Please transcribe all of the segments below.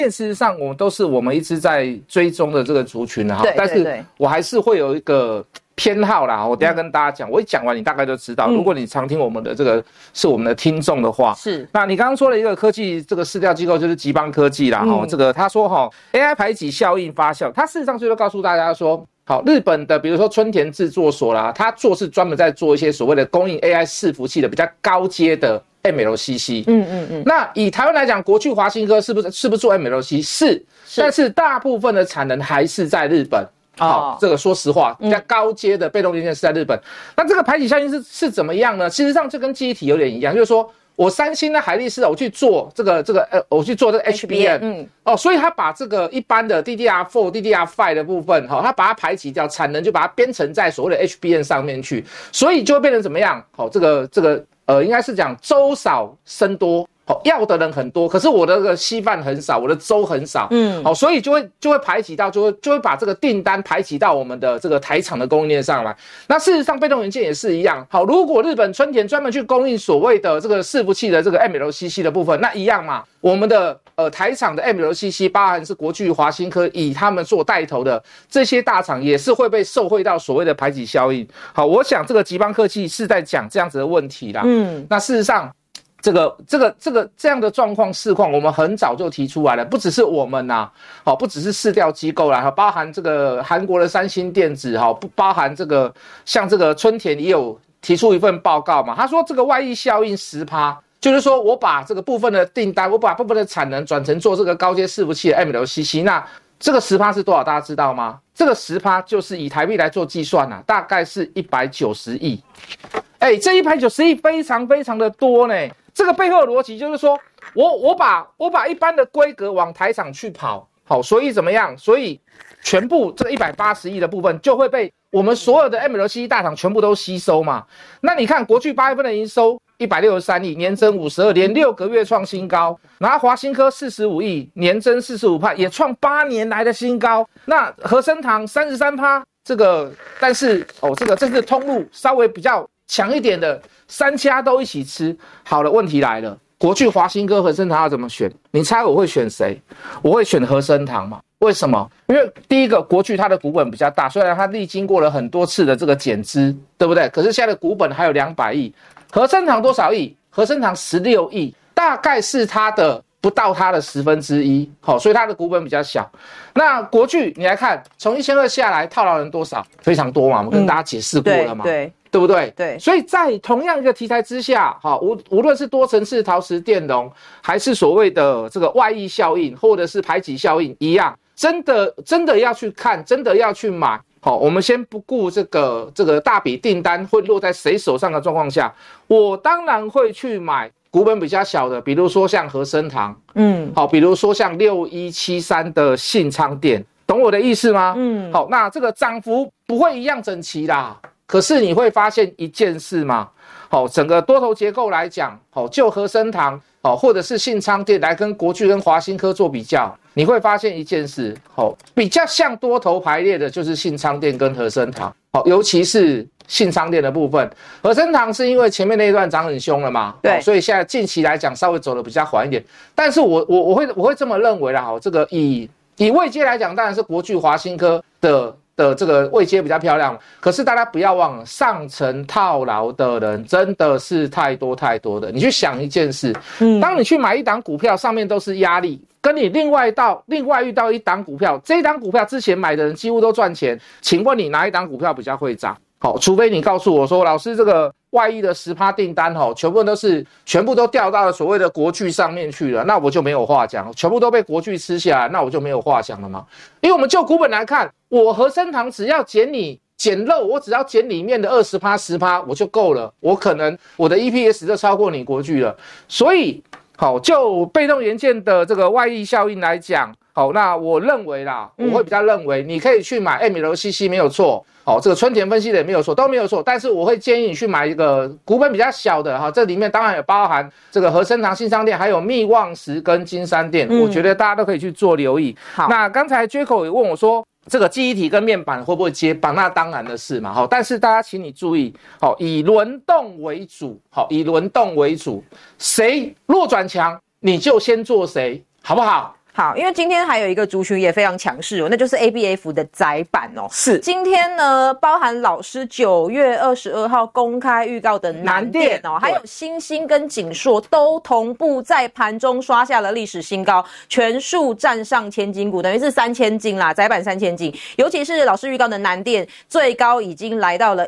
事实上我们一直在追踪的这个族群哈，但是我还是会有一个偏好啦，我等一下跟大家讲，我一讲完你大概就知道。如果你常听我们的这个是我们的听众的话， 是。 那你刚刚说了一个科技这个市调机构就是集邦科技啦，这个他说AI 排挤效应发酵，他事实上就是告诉大家说，好，日本的比如说春田制作所啦，他是专门在做一些所谓的供应 AI 伺服器的比较高阶的 MLCC。那以台湾来讲，国巨华新科是不是做 MLCC？是，但是大部分的产能还是在日本。好，这个说实话，比较高阶的被动元件是在日本。那这个排挤效应是怎么样呢？事实上就跟记忆体有点一样，就是说我三星的海力士，我去做我去做这个 HBM，所以他把这个一般的 DDR4、DDR5 的部分，他把它排挤掉，产能就把它编程在所谓的 HBM 上面去，所以就会变成怎么样？好，这个应该是讲粥少僧多。要的人很多，可是我的这个稀饭很少，我的粥很少，所以就会排挤到，就会把这个订单排挤到我们的这个台厂的供应链上来。那事实上，被动元件也是一样。好，如果日本春田专门去供应所谓的这个伺服器的这个 MLCC 的部分，那一样嘛，我们的台厂的 MLCC， 包含是国巨、华新科以他们做带头的这些大厂，也是会被受惠到所谓的排挤效应。好，我想这个集邦科技是在讲这样子的问题啦。那事实上。这样的状况市况，我们很早就提出来了，不只是我们不只是市调机构啦，包含这个韩国的三星电子不包含这个像这个春田也有提出一份报告嘛，他说这个外溢效应 10%， 就是说我把这个部分的订单，我把部分的产能转成做这个高阶伺服器的 MLCC， 那这个 10% 是多少？大家知道吗？这个 10% 就是以台币来做计算大概是190亿。这190亿非常非常的多呢。这个背后的逻辑就是说，我把一般的规格往台厂去跑，好，所以怎么样？所以全部这个180亿的部分就会被我们所有的 MLCC 大厂全部都吸收嘛。那你看国巨8月份的营收163亿，年增52%，连6个月创新高。然后华新科45亿，年增45%，也创8年来的新高。那和生堂33%，这个但是这是通路稍微比较强一点的，3家都一起吃。好了，问题来了，国巨、华新科、和生堂要怎么选？你猜我会选谁？我会选和生堂嘛？为什么？因为第一个，国巨它的股本比较大，虽然它历经过了很多次的这个减资，对不对？可是现在的股本还有200亿。和生堂多少亿？和生堂16亿，大概是它的不到它的1/10，所以它的股本比较小。那国巨你来看，从1200下来套牢人多少？非常多嘛，我们跟大家解释过了嘛。对不对？ 对， 所以在同样一个题材之下，无论是多层次陶瓷电容，还是所谓的这个外溢效应，或者是排挤效应，一样，真的要去看，真的要去买。好，我们先不顾这个大笔订单会落在谁手上的状况下，我当然会去买股本比较小的，比如说像和生堂，好，比如说像6173的信昌电，懂我的意思吗？好，那这个涨幅不会一样整齐啦。可是你会发现一件事嘛，整个多头结构来讲，就和生堂或者是信昌电来跟国巨跟华新科做比较，你会发现一件事，比较像多头排列的就是信昌电跟和生堂，尤其是信昌电的部分。和生堂是因为前面那一段涨很凶了嘛，对，所以现在近期来讲稍微走得比较缓一点。但是我会这么认为啦，这个以位阶来讲，当然是国巨、华新科的这个位阶比较漂亮，可是大家不要忘了，上层套牢的人真的是太多太多的。你去想一件事，当你去买一档股票，上面都是压力，跟你另外遇到一档股票，这一档股票之前买的人几乎都赚钱，请问你哪一档股票比较会涨？好，除非你告诉我说，老师这个外溢的10%订单全部都掉到了所谓的国巨上面去了，那我就没有话讲，全部都被国巨吃下来，那我就没有话讲了嘛。因为我们就股本来看，我和生堂只要捡漏，我只要捡里面的20%、10%我就够了，我可能我的 EPS 就超过你国巨了。所以好，就被动元件的这个外溢效应来讲，好，那我认为啦，我会比较认为你可以去买 MLCC 没有错。这个春田分析的也没有错，都没有错，但是我会建议你去买一个股本比较小的，这里面当然也包含这个和生堂、信昌电，还有密旺石跟金山电，我觉得大家都可以去做留意。好，那刚才 Jaco 也问我说，这个记忆体跟面板会不会接棒？那当然的是嘛，但是大家请你注意，以轮动为主，谁弱转强你就先做谁，好不好？ 好，因为今天还有一个族群也非常强势哦，那就是 ABF 的载板哦。 是， 今天呢，包含老师9月22号公开预告的南电哦，还有欣兴跟景硕都同步在盘中刷下了历史新高，全数站上千金股，等于是3000金啦，载板3000金。尤其是老师预告的南电，最高已经来到了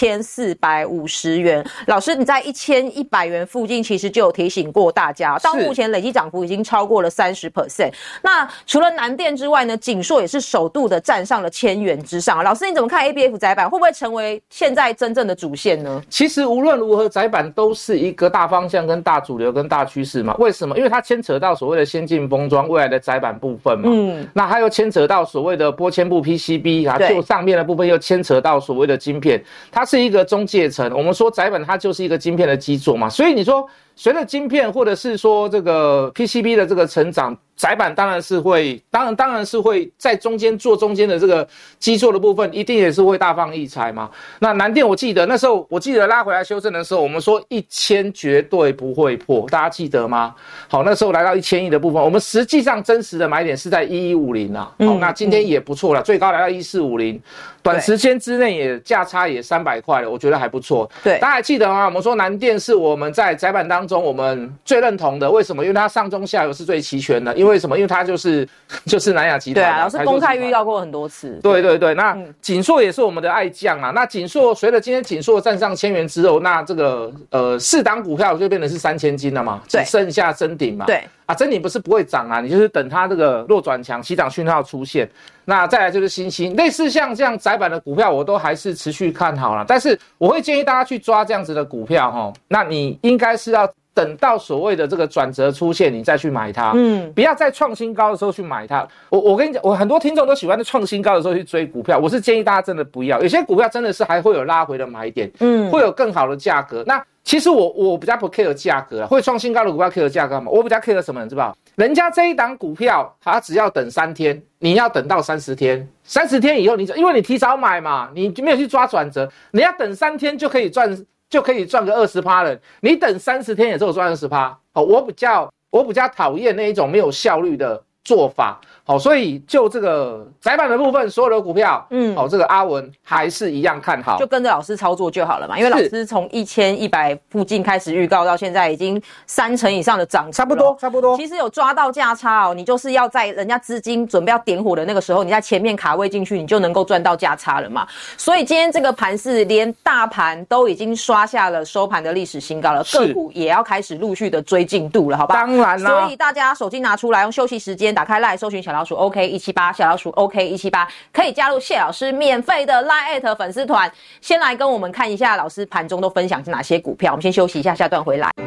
1450元。老师你在1100元附近其实就有提醒过大家，到目前累计涨幅已经超过了30%。那除了南电之外呢，景硕也是首度的站上了1000元之上。老师你怎么看 ABF 载板会不会成为现在真正的主线呢？ 其实无论如何，载板都是一个大方向跟大主流跟大趋势嘛。为什么？因为它牵扯到所谓的先进封装未来的载板部分嘛。那它又牵扯到所谓的波纤部 PCB 啊，就上面的部分又牵扯到所谓的晶片，它是一个中介层。我们说载板它就是一个晶片的基座嘛，所以你说随着晶片或者是说这个 PCB 的这个成长，载板当然是会在中间做中间的这个基座的部分，一定也是会大放异彩嘛。那南电我记得那时候，我记得拉回来修正的时候，我们说1000绝对不会破，大家记得吗？好，那时候来到1000亿的部分，我们实际上真实的买点是在1150啊。好，那今天也不错了，最高来到1450，短时间之内也价差也300块了，我觉得还不错。对，大家还记得吗？我们说南电是我们在载板当中我们最认同的，为什么？因为它上中下游是最齐全的。因为什么？因为它就是南亚集团。对啊， 老师公开预告过很多次。 对对对，那景硕也是我们的爱将啊。那景硕随着今天景硕站上1000元之后，那这个4档股票就变成是3000金了嘛，只剩下臻鼎嘛。对啊，臻鼎不是不会涨啊，你就是等它这个弱转强起涨讯号出现。那再来就是欣兴，类似像这样载板的股票，我都还是持续看好了。但是我会建议大家去抓这样子的股票哈，那你应该是要等到所谓的这个转折出现，你再去买它。不要在创新高的时候去买它。我跟你讲，我很多听众都喜欢在创新高的时候去追股票，我是建议大家真的不要。有些股票真的是还会有拉回的买点，会有更好的价格。那其实我比较不 care 价格啦，会创新高的股票 care 价格嘛？我比较 care 什么，你知道？人家这一档股票，它只要等3天，你要等到30天。30天以后，因为你提早买嘛，你没有去抓转折，你要等3天就可以赚个20%了。你等30天也只有赚20%。好，我比较讨厌那一种没有效率的做法。好，所以就这个载板的部分，所有的股票，好，这个阿文还是一样看好， 就跟着老师操作就好了嘛。因为老师从1100附近开始预告到现在，已经30%以上的涨幅， 差不多。 其实有抓到价差哦，你就是要在人家资金准备要点火的那个时候，你在前面卡位进去，你就能够赚到价差了嘛。所以今天这个盘势，连大盘都已经刷下了收盘的历史新高了，个股也要开始陆续的追进度了，好不好？ 当然啦。 所以大家手机拿出来，用休息时间打开 LINE 搜寻小老鼠 OK178， 小老鼠 OK178， 可以加入谢老师免费的 LINE@ 粉丝团。先来跟我们看一下老师盘中都分享是哪些股票。我们先休息一下，下段回来。